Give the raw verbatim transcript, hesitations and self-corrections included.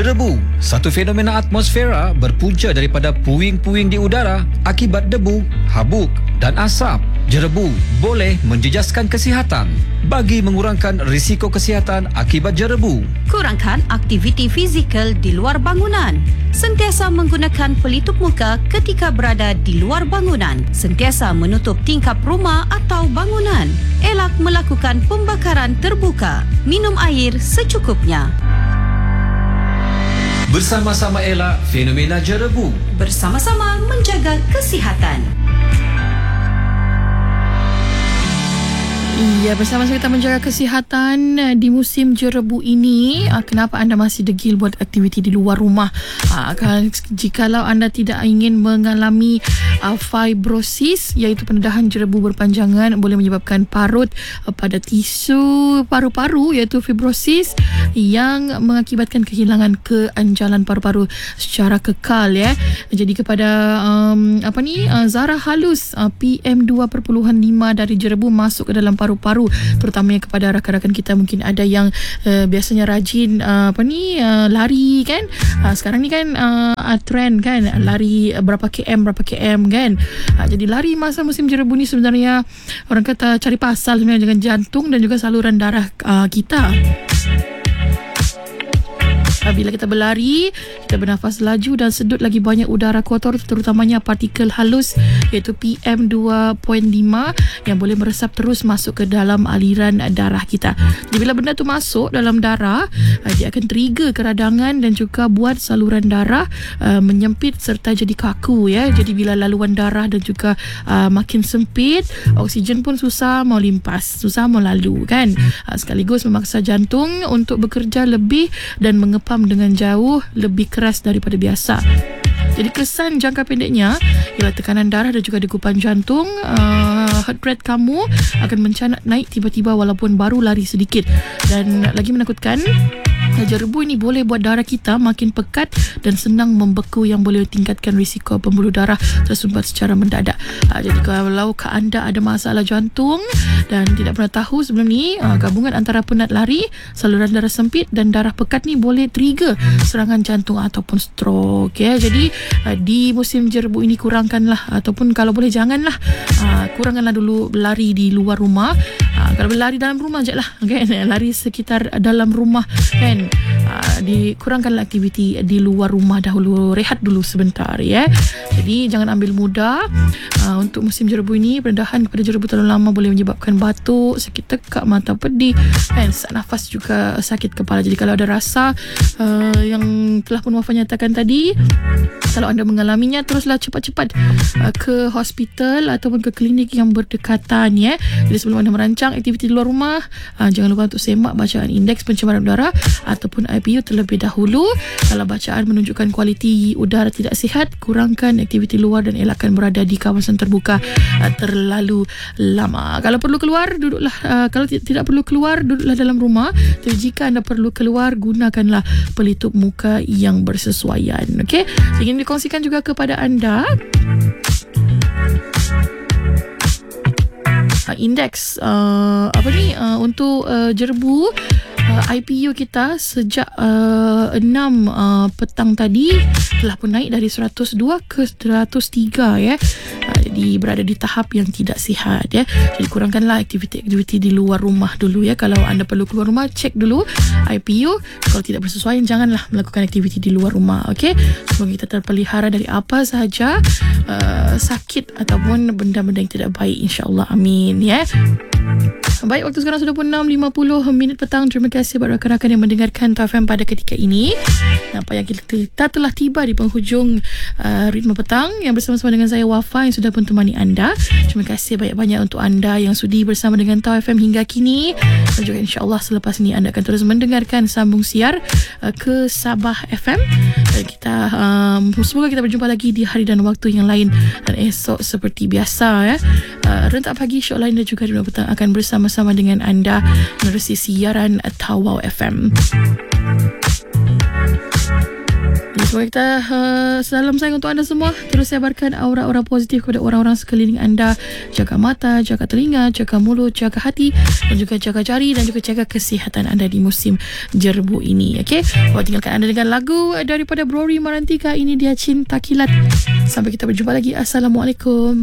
Jerebu, satu fenomena atmosfera berpunca daripada puing-puing di udara akibat debu, habuk dan asap. Jerebu boleh menjejaskan kesihatan. Bagi mengurangkan risiko kesihatan akibat jerebu, kurangkan aktiviti fizikal di luar bangunan. Sentiasa menggunakan pelitup muka ketika berada di luar bangunan. Sentiasa menutup tingkap rumah atau bangunan. Elak melakukan pembakaran terbuka. Minum air secukupnya. Bersama-sama elak fenomena jerebu. Bersama-sama menjaga kesihatan. Ya, bersama-sama kita menjaga kesihatan di musim jerebu ini. Kenapa anda masih degil buat aktiviti di luar rumah? Jikalau anda tidak ingin mengalami fibrosis, iaitu pendedahan jerebu berpanjangan, boleh menyebabkan parut pada tisu paru-paru, iaitu fibrosis, yang mengakibatkan kehilangan keanjalan paru-paru secara kekal, ya. Jadi kepada um, apa ni uh, zarah halus uh, P M dua perpuluhan lima dari jerebu masuk ke dalam paru-paru, terutamanya kepada rakan-rakan kita mungkin ada yang uh, biasanya rajin uh, apa ni uh, lari, kan. Uh, sekarang ni kan uh, trend, kan, lari uh, berapa km berapa km, kan. Uh, jadi lari masa musim jerebu ni sebenarnya orang kata cari pasal sebenarnya dengan jantung dan juga saluran darah uh, kita. Bila kita berlari, kita bernafas laju dan sedut lagi banyak udara kotor, terutamanya partikel halus iaitu P M dua perpuluhan lima yang boleh meresap terus masuk ke dalam aliran darah kita. Jadi bila benda tu masuk dalam darah, dia akan trigger keradangan dan juga buat saluran darah uh, menyempit serta jadi kaku, ya. Jadi bila laluan darah dan juga uh, makin sempit, oksigen pun susah mau limpas, susah mau lalu, kan. Uh, sekaligus memaksa jantung untuk bekerja lebih dan mengepam dengan jauh lebih keras daripada biasa. Jadi kesan jangka pendeknya ialah tekanan darah dan juga degupan jantung, uh, heart rate kamu akan mencanak naik tiba-tiba walaupun baru lari sedikit. Dan lagi menakutkan, jerebu ini boleh buat darah kita makin pekat dan senang membeku yang boleh tingkatkan risiko pembuluh darah tersumbat secara mendadak. Uh, jadi kalau anda ada masalah jantung dan tidak pernah tahu sebelum ni, uh, gabungan antara penat lari, saluran darah sempit dan darah pekat ni boleh trigger serangan jantung ataupun stroke, ya. Jadi uh, di musim jerebu ini kurangkanlah, ataupun kalau boleh janganlah, uh, kurangkanlah dulu berlari di luar rumah. Uh, kalau berlari dalam rumah je lah, kan, lari sekitar dalam rumah, kan. Uh, dikurangkanlah aktiviti di luar rumah dahulu, rehat dulu sebentar, ya. Jadi jangan ambil mudah. Uh, untuk musim jerebu ini, pendedahan kepada jerebu terlalu lama boleh menyebabkan batuk, sakit tekak, mata pedih, kan, sesak nafas, juga sakit kepala. Jadi kalau ada rasa uh, yang telah pun Wafah nyatakan tadi, kalau anda mengalaminya, teruslah cepat-cepat uh, ke hospital ataupun ke klinik yang berdekatan, ya. Jadi sebelum anda merancang aktiviti di luar rumah, uh, jangan lupa untuk semak bacaan indeks pencemaran udara ataupun I P U terlebih dahulu. Kalau bacaan menunjukkan kualiti udara tidak sihat, kurangkan aktiviti luar dan elakkan berada di kawasan terbuka uh, terlalu lama. Kalau perlu keluar, duduklah. Uh, kalau t- tidak perlu keluar, duduklah dalam rumah. Jadi jika anda perlu keluar, gunakanlah pelitup muka yang bersesuaian. Okey, ingin dikongsikan juga kepada anda uh, indeks uh, apa ni uh, untuk uh, jerebu uh, I P U kita sejak uh, enam uh, petang tadi telah pun naik dari seratus dua ke seratus tiga, ya. Uh, jadi berada di tahap yang tidak sihat, ya. Jadi kurangkanlah aktiviti-aktiviti di luar rumah dulu, ya. Kalau anda perlu keluar rumah, cek dulu I P U. Kalau tidak bersesuaian, janganlah melakukan aktiviti di luar rumah, okey. Semoga kita terpelihara dari apa sahaja uh, sakit ataupun benda-benda yang tidak baik, insya-Allah, amin, ya. Baik, waktu sekarang sudah pun enam lima puluh minit petang. Terima kasih kepada rakan-rakan yang mendengarkan T A F M pada ketika ini. Nampak yang kita, kita telah tiba di penghujung uh, ritme petang yang bersama-sama dengan saya Wafah yang sudah pun temani anda. Terima kasih banyak-banyak untuk anda yang sudi bersama dengan T A F M hingga kini. Dan juga insya-Allah selepas ini anda akan terus mendengarkan sambung siar uh, ke Sabah F M. Dan kita um, semoga kita berjumpa lagi di hari dan waktu yang lain, dan esok seperti biasa, ya. Uh, rentak pagi show lain dan juga ritme petang akan bersama-sama dengan anda menerusi siaran Tawau F M. Semoga kita uh, salam sayang untuk anda semua. Terus sebarkan aura-aura positif kepada orang-orang sekeliling anda. Jaga mata, jaga telinga, jaga mulut, jaga hati, dan juga jaga jari, dan juga jaga kesihatan anda di musim jerbu ini. Okay, Awak tinggalkan anda dengan lagu daripada Rory Marantika. Ini dia Cinta Kilat. Sampai kita berjumpa lagi. Assalamualaikum.